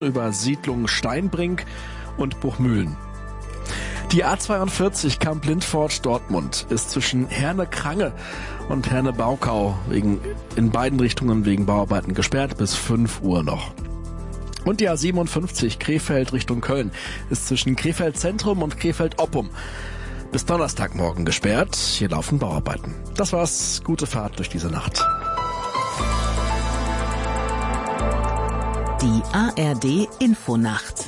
über Siedlungen Steinbrink und Bruchmühlen. Die A42 Kamp-Lindfort-Dortmund ist zwischen Herne-Krange und Herne-Baukau in beiden Richtungen wegen Bauarbeiten gesperrt bis 5 Uhr noch. Und die A57 Krefeld Richtung Köln ist zwischen Krefeld Zentrum und Krefeld Oppum bis Donnerstagmorgen gesperrt. Hier laufen Bauarbeiten. Das war's. Gute Fahrt durch diese Nacht. Die ARD Infonacht.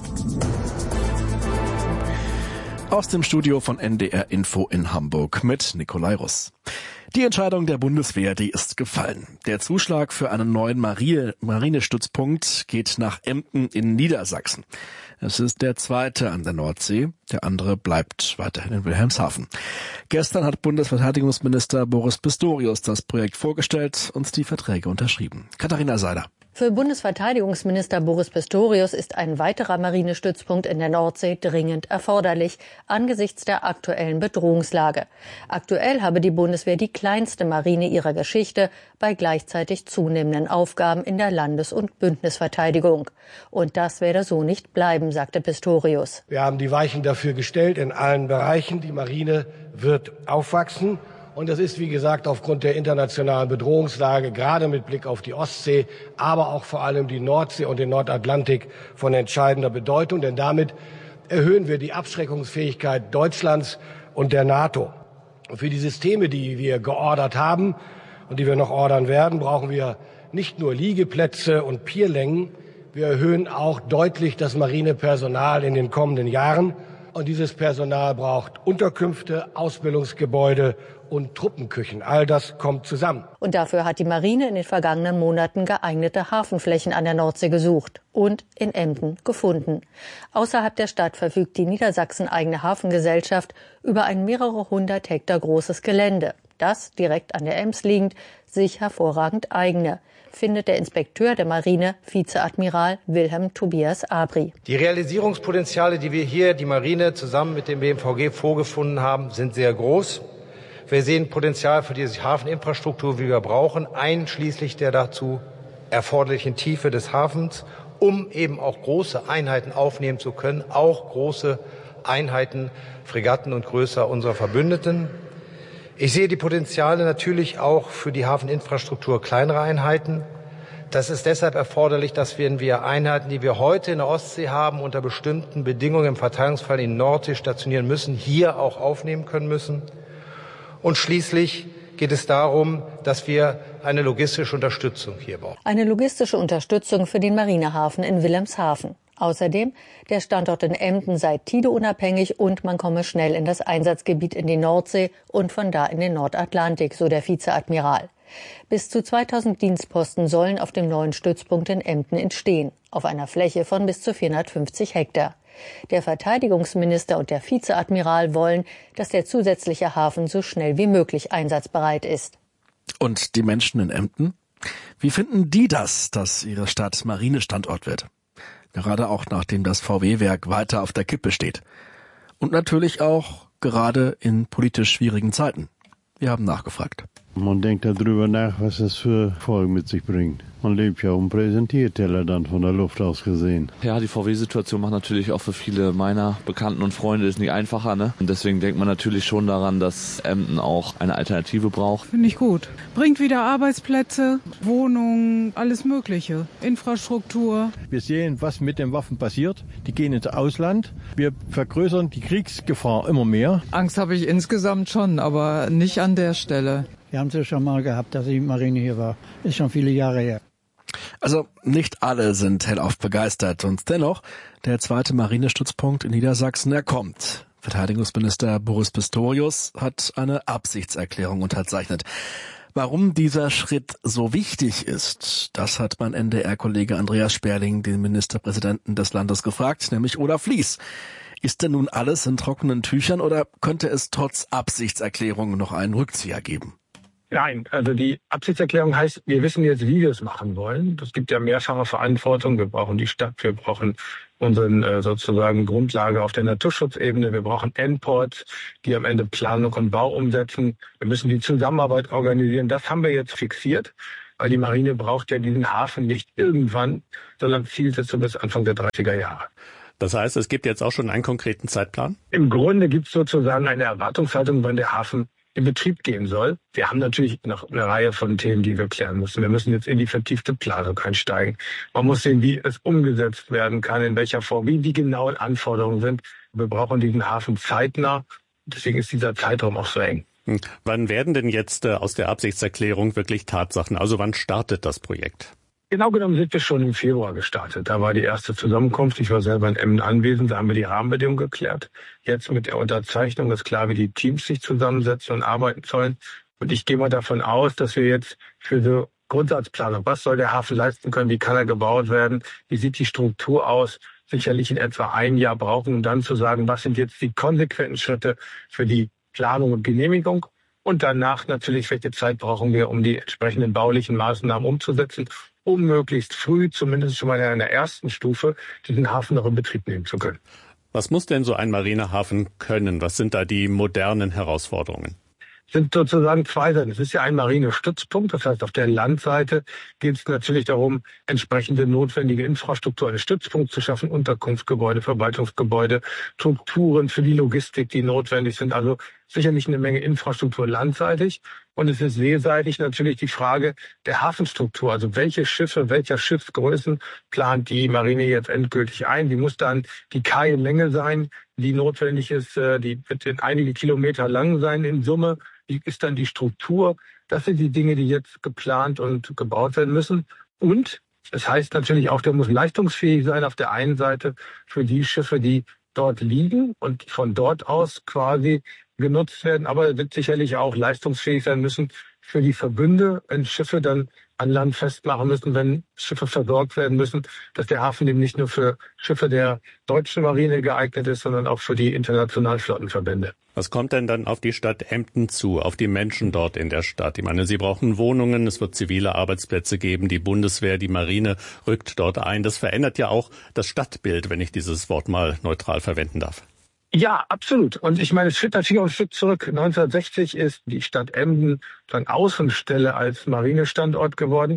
Aus dem Studio von NDR Info in Hamburg mit Nikolai Russ. Die Entscheidung der Bundeswehr, die ist gefallen. Der Zuschlag für einen neuen Marinestützpunkt geht nach Emden in Niedersachsen. Es ist der zweite an der Nordsee. Der andere bleibt weiterhin in Wilhelmshaven. Gestern hat Bundesverteidigungsminister Boris Pistorius das Projekt vorgestellt und die Verträge unterschrieben. Katharina Seiler. Für Bundesverteidigungsminister Boris Pistorius ist ein weiterer Marinestützpunkt in der Nordsee dringend erforderlich, angesichts der aktuellen Bedrohungslage. Aktuell habe die Bundeswehr die kleinste Marine ihrer Geschichte bei gleichzeitig zunehmenden Aufgaben in der Landes- und Bündnisverteidigung. Und das werde so nicht bleiben, sagte Pistorius. Wir haben die Weichen dafür gestellt in allen Bereichen. Die Marine wird aufwachsen. Und das ist, wie gesagt, aufgrund der internationalen Bedrohungslage, gerade mit Blick auf die Ostsee, aber auch vor allem die Nordsee und den Nordatlantik von entscheidender Bedeutung. Denn damit erhöhen wir die Abschreckungsfähigkeit Deutschlands und der NATO. Und für die Systeme, die wir geordert haben und die wir noch ordern werden, brauchen wir nicht nur Liegeplätze und Pierlängen. Wir erhöhen auch deutlich das Marinepersonal in den kommenden Jahren. Und dieses Personal braucht Unterkünfte, Ausbildungsgebäude und Truppenküchen. All das kommt zusammen. Und dafür hat die Marine in den vergangenen Monaten geeignete Hafenflächen an der Nordsee gesucht und in Emden gefunden. Außerhalb der Stadt verfügt die Niedersachsen-eigene Hafengesellschaft über ein mehrere 100 Hektar großes Gelände, das, direkt an der Ems liegend, sich hervorragend eigne, findet der Inspekteur der Marine, Vizeadmiral Wilhelm Tobias Abri. Die Realisierungspotenziale, die wir hier, die Marine, zusammen mit dem BMVG vorgefunden haben, sind sehr groß. Wir sehen Potenzial für die Hafeninfrastruktur, wie wir brauchen, einschließlich der dazu erforderlichen Tiefe des Hafens, um eben auch große Einheiten aufnehmen zu können, auch große Einheiten, Fregatten und größer unserer Verbündeten. Ich sehe die Potenziale natürlich auch für die Hafeninfrastruktur kleinerer Einheiten. Das ist deshalb erforderlich, dass wir Einheiten, die wir heute in der Ostsee haben, unter bestimmten Bedingungen im Verteidigungsfall in Nordsee stationieren müssen, hier auch aufnehmen können müssen. Und schließlich geht es darum, dass wir eine logistische Unterstützung hier brauchen. Eine logistische Unterstützung für den Marinehafen in Wilhelmshaven. Außerdem, der Standort in Emden sei Tide-unabhängig und man komme schnell in das Einsatzgebiet in die Nordsee und von da in den Nordatlantik, so der Vizeadmiral. Bis zu 2000 Dienstposten sollen auf dem neuen Stützpunkt in Emden entstehen, auf einer Fläche von bis zu 450 Hektar. Der Verteidigungsminister und der Vizeadmiral wollen, dass der zusätzliche Hafen so schnell wie möglich einsatzbereit ist. Und die Menschen in Emden? Wie finden die das, dass ihre Stadt Marinestandort wird? Gerade auch nachdem das VW-Werk weiter auf der Kippe steht. Und natürlich auch gerade in politisch schwierigen Zeiten. Wir haben nachgefragt. Man denkt darüber nach, was das für Folgen mit sich bringt. Man lebt ja auf dem Präsentierteller dann von der Luft aus gesehen. Ja, die VW-Situation macht natürlich auch für viele meiner Bekannten und Freunde ist nicht einfacher, ne? Und deswegen denkt man natürlich schon daran, dass Emden auch eine Alternative braucht. Finde ich gut. Bringt wieder Arbeitsplätze, Wohnungen, alles Mögliche, Infrastruktur. Wir sehen, was mit den Waffen passiert. Die gehen ins Ausland. Wir vergrößern die Kriegsgefahr immer mehr. Angst habe ich insgesamt schon, aber nicht an der Stelle. Wir haben es ja schon mal gehabt, dass die Marine hier war. Ist schon viele Jahre her. Also nicht alle sind hellauf begeistert und dennoch, der zweite Marinestützpunkt in Niedersachsen, er kommt. Verteidigungsminister Boris Pistorius hat eine Absichtserklärung unterzeichnet. Warum dieser Schritt so wichtig ist, das hat mein NDR-Kollege Andreas Sperling den Ministerpräsidenten des Landes gefragt, nämlich Olaf Lies. Ist denn nun alles in trockenen Tüchern oder könnte es trotz Absichtserklärung noch einen Rückzieher geben? Nein, also die Absichtserklärung heißt, wir wissen jetzt, wie wir es machen wollen. Es gibt ja mehrfache Verantwortung. Wir brauchen die Stadt, wir brauchen unseren sozusagen Grundlage auf der Naturschutzebene. Wir brauchen Endports, die am Ende Planung und Bau umsetzen. Wir müssen die Zusammenarbeit organisieren. Das haben wir jetzt fixiert. weil die Marine braucht ja diesen Hafen nicht irgendwann, sondern Zielsetzung bis Anfang der 30er Jahre. Das heißt, es gibt jetzt auch schon einen konkreten Zeitplan? Im Grunde gibt es sozusagen eine Erwartungshaltung, wann der Hafen in Betrieb gehen soll. Wir haben natürlich noch eine Reihe von Themen, die wir klären müssen. Wir müssen jetzt in die vertiefte Planung einsteigen. Man muss sehen, wie es umgesetzt werden kann, in welcher Form, wie die genauen Anforderungen sind. Wir brauchen diesen Hafen zeitnah. Deswegen ist dieser Zeitraum auch so eng. Wann werden denn jetzt aus der Absichtserklärung wirklich Tatsachen? Also wann startet das Projekt? Genau genommen sind wir schon im Februar gestartet. Da war die erste Zusammenkunft. Ich war selber in Emden anwesend. Da haben wir die Rahmenbedingungen geklärt. Jetzt mit der Unterzeichnung ist klar, wie die Teams sich zusammensetzen und arbeiten sollen. Und ich gehe mal davon aus, dass wir jetzt für die Grundsatzplanung, was soll der Hafen leisten können, wie kann er gebaut werden, wie sieht die Struktur aus, sicherlich in etwa ein Jahr brauchen, um dann zu sagen, was sind jetzt die konsequenten Schritte für die Planung und Genehmigung. Und danach natürlich, welche Zeit brauchen wir, um die entsprechenden baulichen Maßnahmen umzusetzen, um möglichst früh, zumindest schon mal in einer ersten Stufe, diesen Hafen noch in Betrieb nehmen zu können. Was muss denn so ein Marinehafen können? Was sind da die modernen Herausforderungen? Sind sozusagen zwei Seiten. Es ist ja ein Marinestützpunkt. Das heißt, auf der Landseite geht es natürlich darum, entsprechende notwendige Infrastruktur, einen Stützpunkt zu schaffen, Unterkunftsgebäude, Verwaltungsgebäude, Strukturen für die Logistik, die notwendig sind. Also sicherlich eine Menge Infrastruktur landseitig. Und es ist seeseitig natürlich die Frage der Hafenstruktur. Also welche Schiffe, welcher Schiffsgrößen plant die Marine jetzt endgültig ein? Wie muss dann die Kaienlänge sein, die notwendig ist? Die wird in einige Kilometer lang sein in Summe. Wie ist dann die Struktur? Das sind die Dinge, die jetzt geplant und gebaut werden müssen. Und es heißt natürlich auch, der muss leistungsfähig sein auf der einen Seite für die Schiffe, die dort liegen und von dort aus quasi genutzt werden. Aber er wird sicherlich auch leistungsfähig sein müssen für die Verbünde, wenn Schiffe dann an Land festmachen müssen, wenn Schiffe versorgt werden müssen, dass der Hafen eben nicht nur für Schiffe der deutschen Marine geeignet ist, sondern auch für die internationalen Flottenverbände. Was kommt denn dann auf die Stadt Emden zu, auf die Menschen dort in der Stadt? Ich meine, sie brauchen Wohnungen, es wird zivile Arbeitsplätze geben, die Bundeswehr, die Marine rückt dort ein. Das verändert ja auch das Stadtbild, wenn ich dieses Wort mal neutral verwenden darf. Ja, absolut. Und ich meine, es steht natürlich auch ein Stück zurück. 1960 ist die Stadt Emden dann Außenstelle als Marinestandort geworden.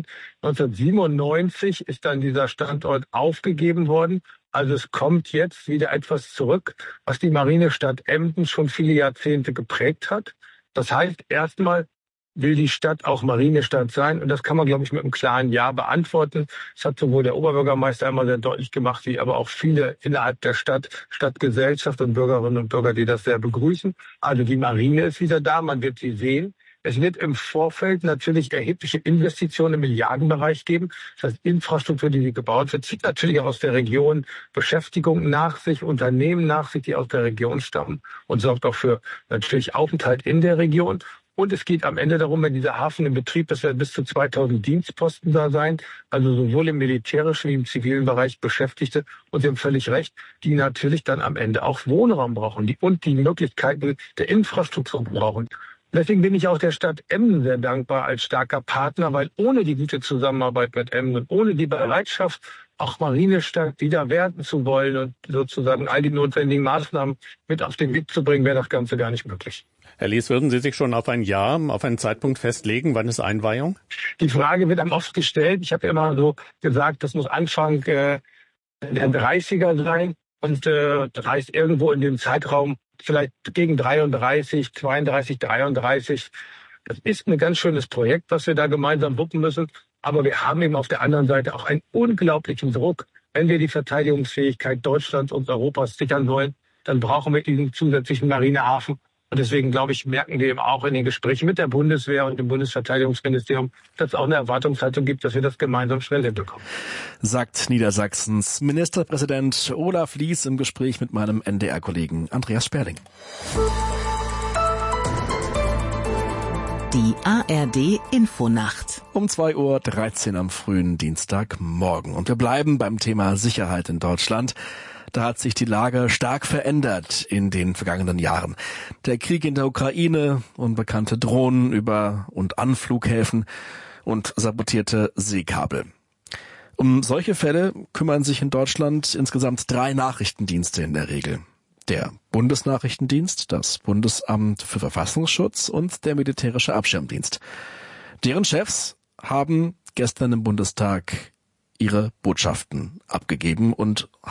1997 ist dann dieser Standort aufgegeben worden. Also es kommt jetzt wieder etwas zurück, was die Marinestadt Emden schon viele Jahrzehnte geprägt hat. Das heißt, erstmal will die Stadt auch Marinestadt sein. Und das kann man, glaube ich, mit einem klaren Ja beantworten. Das hat sowohl der Oberbürgermeister einmal sehr deutlich gemacht, wie aber auch viele innerhalb der Stadt, Stadtgesellschaft und Bürgerinnen und Bürger, die das sehr begrüßen. Also die Marine ist wieder da, man wird sie sehen. Es wird im Vorfeld natürlich erhebliche Investitionen im Milliardenbereich geben. Das heißt, Infrastruktur, die gebaut wird, zieht natürlich auch aus der Region Beschäftigung nach sich, Unternehmen nach sich, die aus der Region stammen und sorgt auch für natürlich Aufenthalt in der Region. Und es geht am Ende darum, wenn dieser Hafen in Betrieb ist, werden bis zu 2000 Dienstposten da sein, also sowohl im militärischen wie im zivilen Bereich Beschäftigte. Und Sie haben völlig recht, die natürlich dann am Ende auch Wohnraum brauchen und die Möglichkeiten der Infrastruktur brauchen. Deswegen bin ich auch der Stadt Emden sehr dankbar als starker Partner, weil ohne die gute Zusammenarbeit mit Emden, ohne die Bereitschaft, auch Marinestadt wieder werden zu wollen und sozusagen all die notwendigen Maßnahmen mit auf den Weg zu bringen, wäre das Ganze gar nicht möglich. Herr Lies, würden Sie sich schon auf ein Jahr, auf einen Zeitpunkt festlegen? Wann ist Einweihung? Die Frage wird einem oft gestellt. Ich habe ja immer so gesagt, das muss Anfang der 30er sein. Und das heißt irgendwo in dem Zeitraum vielleicht gegen 33, 32, 33. Das ist ein ganz schönes Projekt, was wir da gemeinsam wuppen müssen. Aber wir haben eben auf der anderen Seite auch einen unglaublichen Druck. Wenn wir die Verteidigungsfähigkeit Deutschlands und Europas sichern wollen, dann brauchen wir diesen zusätzlichen Marinehafen. Und deswegen, glaube ich, merken wir eben auch in den Gesprächen mit der Bundeswehr und dem Bundesverteidigungsministerium, dass es auch eine Erwartungshaltung gibt, dass wir das gemeinsam schnell hinbekommen. Sagt Niedersachsens Ministerpräsident Olaf Lies im Gespräch mit meinem NDR-Kollegen Andreas Sperling. Die ARD Infonacht. Um 2:13 Uhr am frühen Dienstagmorgen. Und wir bleiben beim Thema Sicherheit in Deutschland. Da hat sich die Lage stark verändert in den vergangenen Jahren. Der Krieg in der Ukraine, unbekannte Drohnen über und an Flughäfen und sabotierte Seekabel. Um solche Fälle kümmern sich in Deutschland insgesamt 3 Nachrichtendienste in der Regel. Der Bundesnachrichtendienst, das Bundesamt für Verfassungsschutz und der Militärische Abschirmdienst. Deren Chefs haben gestern im Bundestag ihre Botschaften abgegeben und